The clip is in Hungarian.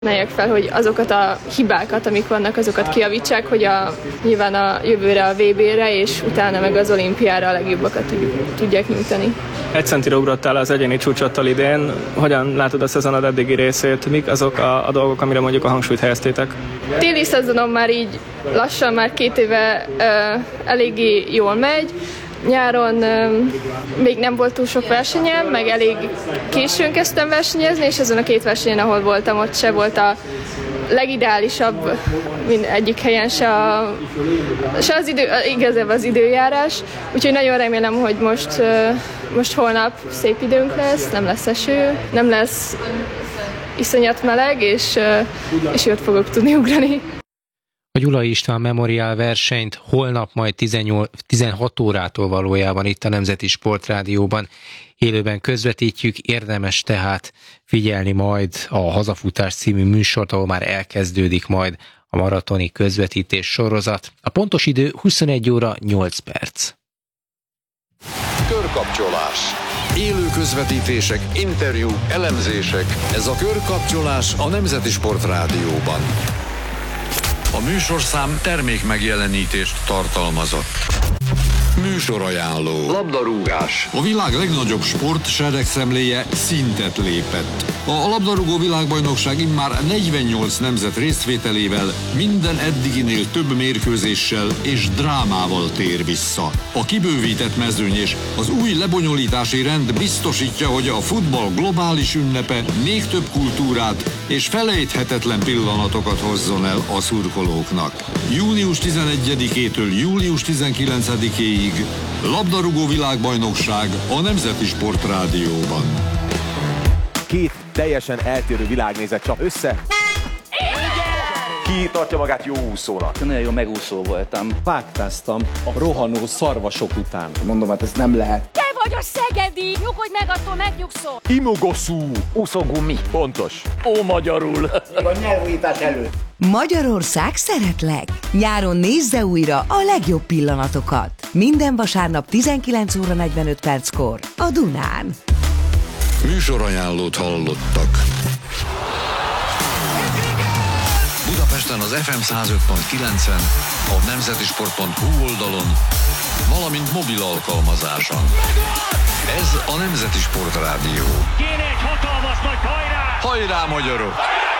Használják fel, hogy azokat a hibákat, amik vannak, azokat kijavítsák, hogy nyilván a jövőre a VB-re, és utána meg az olimpiára a legjobbakat tudják nyújtani. 1 centire ugrottál az egyéni csúcsottal idén. Hogyan látod a szezonod eddigi részét? Mik azok a dolgok, amire mondjuk a hangsúlyt helyeztétek? Téli szezonom már így lassan, már 2 éve eléggé jól megy. Nyáron még nem volt túl sok versenyem, meg elég későn kezdtem versenyezni, és azon a 2 versenyen, ahol voltam, ott se volt a legideálisabb egyik helyen se az időjárás. Úgyhogy nagyon remélem, hogy most holnap szép időnk lesz, nem lesz eső, nem lesz iszonyat meleg, és jót fogok tudni ugrani. A Gyulai István Memorial versenyt holnap majd 16 órától valójában itt a Nemzeti Sportrádióban élőben közvetítjük, érdemes tehát figyelni majd a Hazafutás című műsort, ahol már elkezdődik majd a maratoni közvetítés sorozat. A pontos idő 21 óra 8 perc. Körkapcsolás. Élő közvetítések, interjúk, elemzések. Ez a Körkapcsolás a Nemzeti Sportrádióban. A műsorszám termékmegjelenítést tartalmazott. Műsorajánló. Labdarúgás. A világ legnagyobb sport seregszemléje szintet lépett. A labdarúgó világbajnokság immár 48 nemzet résztvételével minden eddiginél több mérkőzéssel és drámával tér vissza. A kibővített mezőny és az új lebonyolítási rend biztosítja, hogy a futball globális ünnepe még több kultúrát és felejthetetlen pillanatokat hozzon el a szurkolóknak. Június 11-től július 19-éig labdarúgó világbajnokság a Nemzeti Sportrádióban. 2 teljesen eltérő világnézet csap össze. Ki tartja magát jó úszónak? Nagyon jó megúszó voltam. Vágtáztam a rohanó szarvasok után. Mondom, hát ez nem lehet. Te vagy a szegedi! Nyugodj meg, attól megnyugszol! Imogoszú. Úszógumi. Pontos. Ó, magyarul. A nyelvújítás előtt. Magyarország szeretlek! Nyáron nézze újra a legjobb pillanatokat. Minden vasárnap 19 óra 45 perckor a Dunán. Műsorajánlót hallottak. Budapesten az FM 105.9-en, a nemzetisport.hu oldalon, valamint mobil alkalmazáson. Ez a Nemzeti Sportrádió. Kéne egy hatalmas nagy hajrá! Hajrá, magyarok!